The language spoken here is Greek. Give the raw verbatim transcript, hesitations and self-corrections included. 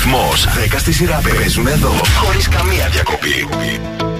ρυθμός. δέκα στη σειρά παίζουν εδώ, χωρίς καμία διακοπή.